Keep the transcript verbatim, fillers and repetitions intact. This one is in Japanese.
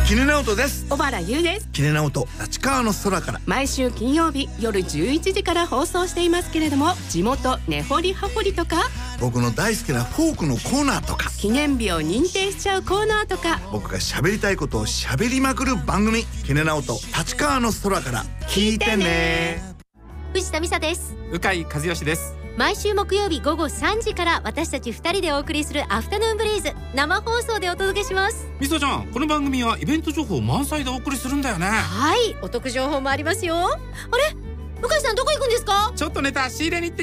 キネナオトです。 小原優です。 キネナオト立川の空から毎週金曜日夜じゅういちじから放送していますけれども、地元根掘り葉掘りとか、 僕の大好きなフォークのコーナーとか、 記念日を認定しちゃうコーナーとか、 僕が喋りたいことを喋りまくる番組、キネナオト立川の空から聞いてね。 藤田美沙です。 鵜飼和義です。 毎週木曜日午後さんじから私たちふたりでお送りするアフタヌーンブリーズ、生放送でお届けします。 みさちゃん、この番組はイベント情報満載でお送りするんだよね。 はい、お得情報もありますよ。あれ、向井さんどこ行くんですか？ ちょっとネタ仕入れに行って